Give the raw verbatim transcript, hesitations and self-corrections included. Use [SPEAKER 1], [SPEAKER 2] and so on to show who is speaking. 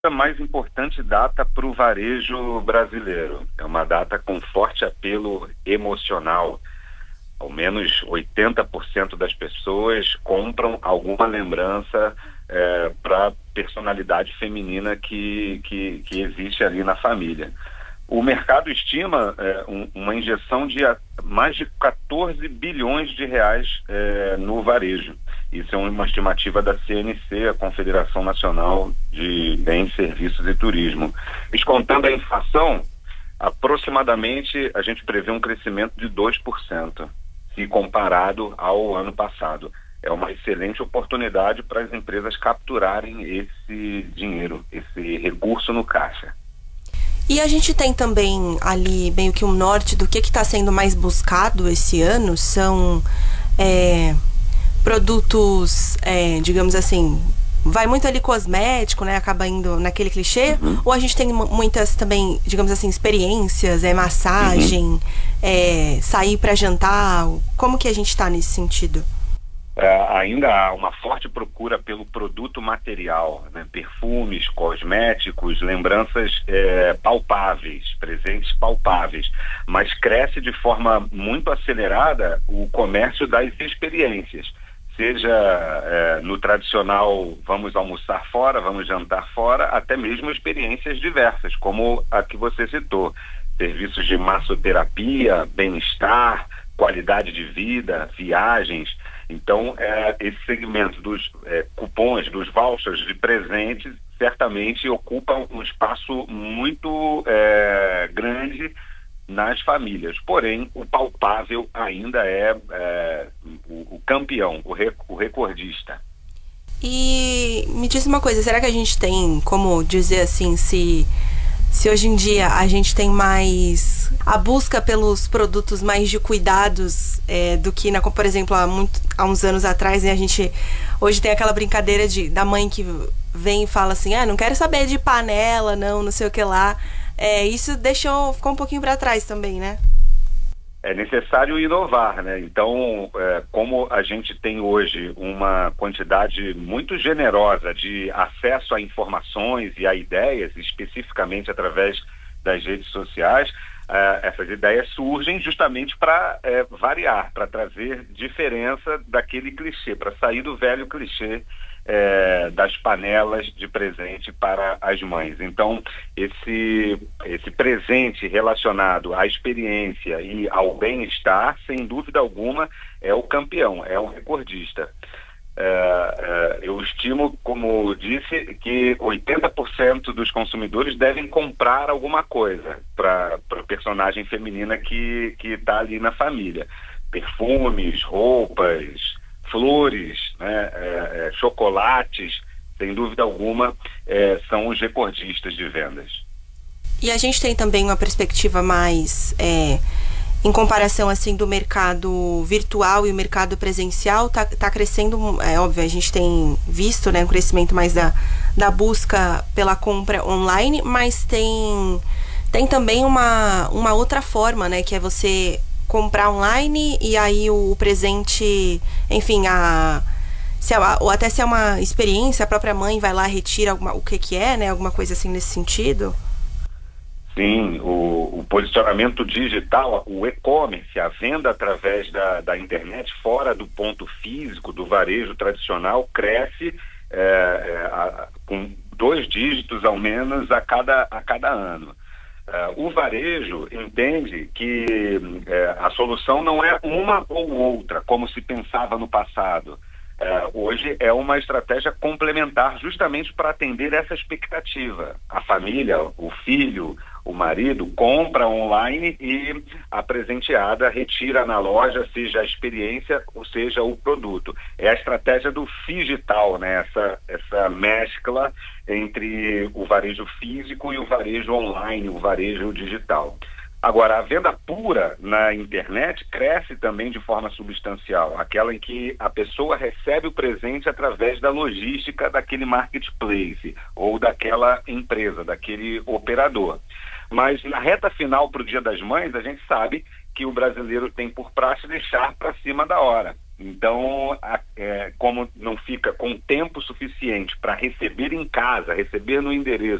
[SPEAKER 1] a mais importante data para o varejo brasileiro. É uma data com forte apelo emocional. Ao menos oitenta por cento das pessoas compram alguma lembrança é, para a personalidade feminina que, que, que existe ali na família. O mercado estima é, um, uma injeção de a, mais de quatorze bilhões de reais é, no varejo. Isso é uma estimativa da C N C, a Confederação Nacional de Bens, Serviços e Turismo. Descontando a inflação, aproximadamente a gente prevê um crescimento de dois por cento, se comparado ao ano passado. É uma excelente oportunidade para as empresas capturarem esse dinheiro, esse recurso no caixa.
[SPEAKER 2] E a gente tem também ali meio que um norte do que está sendo mais buscado esse ano. São é, produtos, é, digamos assim, vai muito ali cosmético, né? Acaba indo naquele clichê. Uhum. Ou a gente tem muitas também, digamos assim, experiências, é, massagem, uhum. é, sair para jantar. Como que a gente está nesse sentido?
[SPEAKER 1] É, ainda há uma forte procura pelo produto material, né? Perfumes, cosméticos, lembranças é, palpáveis, presentes palpáveis, mas cresce de forma muito acelerada o comércio das experiências, seja é, no tradicional vamos almoçar fora, vamos jantar fora, até mesmo experiências diversas, como a que você citou, serviços de massoterapia, bem-estar, qualidade de vida, viagens. Então, é, esse segmento dos é, cupons, dos vouchers de presentes, certamente ocupa um espaço muito é, grande nas famílias. Porém, o palpável ainda é, é o, o campeão, o, rec, o recordista.
[SPEAKER 2] E me diz uma coisa, será que a gente tem como dizer assim, se... Se hoje em dia a gente tem mais a busca pelos produtos mais de cuidados é, do que, na, por exemplo, há, muito, há uns anos atrás, né, a gente hoje tem aquela brincadeira de, da mãe que vem e fala assim, ah, não quero saber de panela, não, não sei o que lá. É, isso deixou, ficou um pouquinho para trás também, né?
[SPEAKER 1] É necessário inovar, né? Então, é, como a gente tem hoje uma quantidade muito generosa de acesso a informações e a ideias, especificamente através das redes sociais, é, essas ideias surgem justamente para é, variar, para trazer diferença daquele clichê, para sair do velho clichê É, das panelas de presente para as mães. Então, esse, esse presente relacionado à experiência e ao bem-estar, sem dúvida alguma, é o campeão, é o recordista. É, é, eu estimo, como disse, que oitenta por cento dos consumidores devem comprar alguma coisa para a personagem feminina que que está ali na família. Perfumes, roupas, flores, né, é, é, chocolates, sem dúvida alguma, é, são os recordistas de vendas.
[SPEAKER 2] E a gente tem também uma perspectiva mais, é, em comparação assim do mercado virtual e o mercado presencial, tá, tá crescendo, é óbvio, a gente tem visto, né, um crescimento mais da, da busca pela compra online, mas tem, tem também uma, uma outra forma, né, que é você comprar online e aí o, o presente, enfim, a, se a, ou até se é uma experiência, a própria mãe vai lá, retira alguma, o que que é, né? Alguma coisa assim nesse sentido?
[SPEAKER 1] Sim, o, o posicionamento digital, o e-commerce, a venda através da, da internet, fora do ponto físico, do varejo tradicional, cresce é, é, a, com dois dígitos ao menos a cada, a cada ano. Uh, o varejo entende que uh, a solução não é uma ou outra, como se pensava no passado. Uh, hoje é uma estratégia complementar justamente para atender essa expectativa. A família, o filho, o marido compra online e a presenteada retira na loja, seja a experiência ou seja o produto. É a estratégia do phygital, né? Essa, essa mescla entre o varejo físico e o varejo online, o varejo digital. Agora, a venda pura na internet cresce também de forma substancial, aquela em que a pessoa recebe o presente através da logística daquele marketplace ou daquela empresa, daquele operador. Mas na reta final para o Dia das Mães, a gente sabe que o brasileiro tem por praxe deixar para cima da hora. Então, a, é, como não fica com tempo suficiente para receber em casa, receber no endereço,